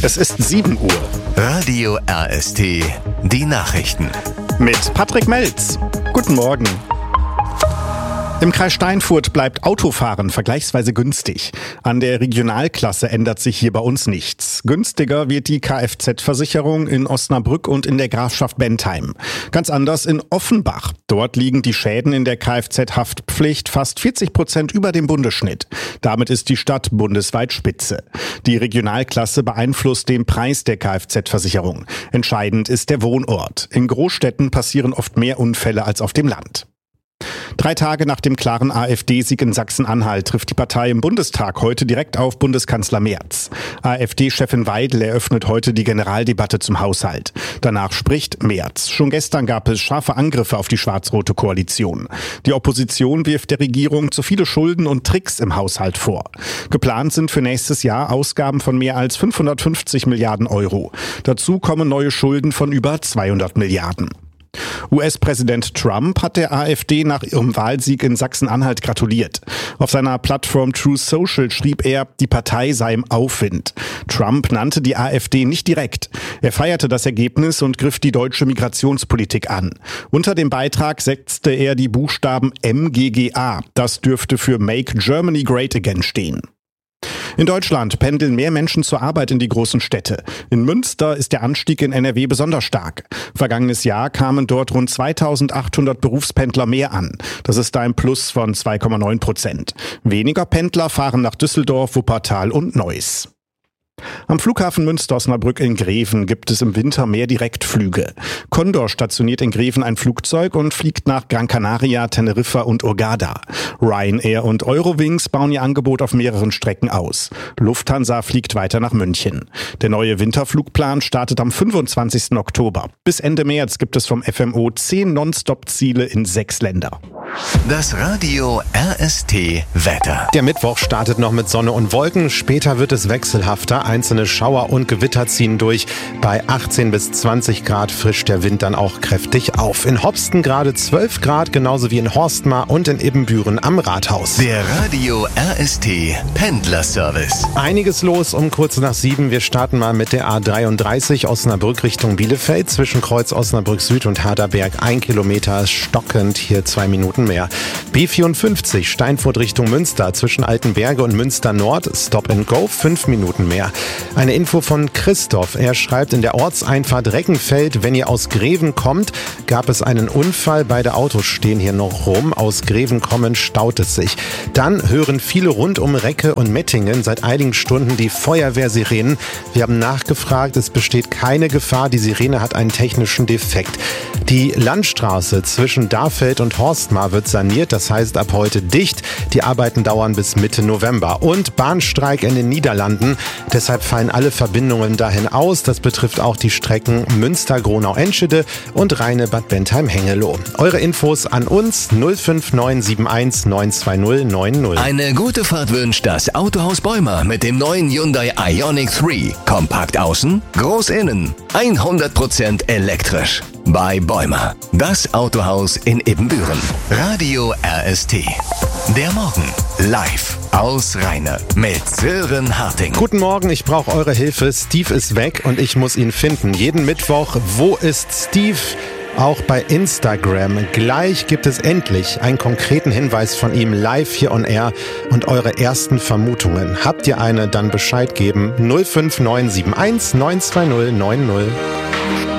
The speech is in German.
Es ist 7 Uhr. Radio RST, die Nachrichten. Mit Patrick Melz. Guten Morgen. Im Kreis Steinfurt bleibt Autofahren vergleichsweise günstig. An der Regionalklasse ändert sich hier bei uns nichts. Günstiger wird die Kfz-Versicherung in Osnabrück und in der Grafschaft Bentheim. Ganz anders in Offenbach. Dort liegen die Schäden in der Kfz-Haftpflicht fast 40% über dem Bundesschnitt. Damit ist die Stadt bundesweit Spitze. Die Regionalklasse beeinflusst den Preis der Kfz-Versicherung. Entscheidend ist der Wohnort. In Großstädten passieren oft mehr Unfälle als auf dem Land. 3 Tage nach dem klaren AfD-Sieg in Sachsen-Anhalt trifft die Partei im Bundestag heute direkt auf Bundeskanzler Merz. AfD-Chefin Weidel eröffnet heute die Generaldebatte zum Haushalt. Danach spricht Merz. Schon gestern gab es scharfe Angriffe auf die schwarz-rote Koalition. Die Opposition wirft der Regierung zu viele Schulden und Tricks im Haushalt vor. Geplant sind für nächstes Jahr Ausgaben von mehr als 550 Milliarden Euro. Dazu kommen neue Schulden von über 200 Milliarden. US-Präsident Trump hat der AfD nach ihrem Wahlsieg in Sachsen-Anhalt gratuliert. Auf seiner Plattform Truth Social schrieb er, die Partei sei im Aufwind. Trump nannte die AfD nicht direkt. Er feierte das Ergebnis und griff die deutsche Migrationspolitik an. Unter dem Beitrag setzte er die Buchstaben MGGA. Das dürfte für Make Germany Great Again stehen. In Deutschland pendeln mehr Menschen zur Arbeit in die großen Städte. In Münster ist der Anstieg in NRW besonders stark. Vergangenes Jahr kamen dort rund 2800 Berufspendler mehr an. Das ist ein Plus von 2,9%. Weniger Pendler fahren nach Düsseldorf, Wuppertal und Neuss. Am Flughafen Münster-Osnabrück in Greven gibt es im Winter mehr Direktflüge. Condor stationiert in Greven ein Flugzeug und fliegt nach Gran Canaria, Teneriffa und Hurghada. Ryanair und Eurowings bauen ihr Angebot auf mehreren Strecken aus. Lufthansa fliegt weiter nach München. Der neue Winterflugplan startet am 25. Oktober. Bis Ende März gibt es vom FMO 10 Non-Stop-Ziele in 6 Länder. Das Radio RST Wetter. Der Mittwoch startet noch mit Sonne und Wolken. Später wird es wechselhafter. Einzelne Schauer und Gewitter ziehen durch. Bei 18 bis 20 Grad frischt der Wind dann auch kräftig auf. In Hopsten gerade 12 Grad, genauso wie in Horstmar und in Ibbenbüren am Rathaus. Der Radio RST Pendlerservice. Einiges los um kurz nach 7. Wir starten mal mit der A33 Osnabrück Richtung Bielefeld. Zwischen Kreuz Osnabrück Süd und Harderberg 1 Kilometer stockend, hier 2 Minuten mehr. B54 Steinfurt Richtung Münster. Zwischen Altenberge und Münster Nord Stop and Go 5 Minuten mehr. Eine Info von Christoph. Er schreibt in der Ortseinfahrt Reckenfeld, wenn ihr aus Greven kommt, gab es einen Unfall. Beide Autos stehen hier noch rum. Aus Greven kommen staut es sich. Dann hören viele rund um Recke und Mettingen seit einigen Stunden die Feuerwehrsirenen. Wir haben nachgefragt, es besteht keine Gefahr. Die Sirene hat einen technischen Defekt. Die Landstraße zwischen Darfeld und Horstmar wird saniert. Das heißt ab heute dicht. Die Arbeiten dauern bis Mitte November. Und Bahnstreik in den Niederlanden. Deshalb fallen alle Verbindungen dahin aus. Das betrifft auch die Strecken Münster-Gronau-Enschede und Rheine-Bad Bentheim-Hengeloh. Eure Infos an uns 05971 920 90. Eine gute Fahrt wünscht das Autohaus Bäumer mit dem neuen Hyundai Ioniq 3. Kompakt außen, groß innen, 100% elektrisch. Bei Bäumer, das Autohaus in Ibbenbüren. Radio RST. Der Morgen live aus Rheine mit Sören Harting. Guten Morgen, ich brauche eure Hilfe. Steve ist weg und ich muss ihn finden. Jeden Mittwoch, wo ist Steve? Auch bei Instagram. Gleich gibt es endlich einen konkreten Hinweis von ihm live hier on air und eure ersten Vermutungen. Habt ihr eine, dann Bescheid geben. 05971 920 90.